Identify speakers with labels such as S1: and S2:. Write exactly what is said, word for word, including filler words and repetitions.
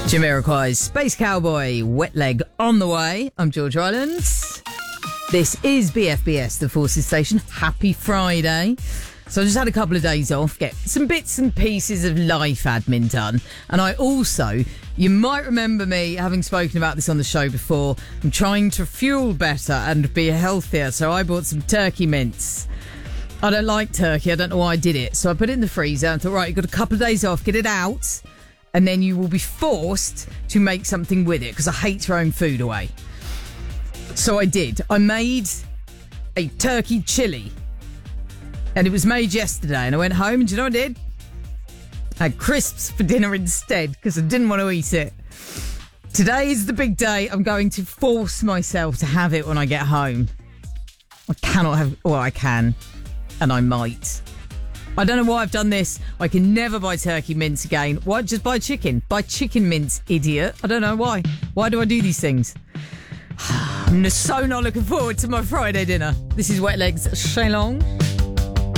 S1: Jamiroquai's Space Cowboy, Wet Leg on the way. I'm George Rylands. This is B F B S, the Forces Station. Happy Friday. So I just had a couple of days off, get some bits and pieces of life admin done. And I also, you might remember me having spoken about this on the show before, I'm trying to fuel better and be healthier. So I bought some turkey mince. I don't like turkey. I don't know why I did it. So I put it in the freezer and thought, right, you've got a couple of days off, get it out. And then you will be forced to make something with it because I hate throwing food away. So I did. I made a turkey chili. And it was made yesterday. And I went home and do you know what I did? I had crisps for dinner instead because I didn't want to eat it. Today is the big day. I'm going to force myself to have it when I get home. I cannot have... Well, I can. And I might. I don't know why I've done this. I can never buy turkey mince again. Why? Just buy chicken. Buy chicken mince, idiot. I don't know why. Why do I do these things? I'm so not looking forward to my Friday dinner. This is Wet Legs Shalong.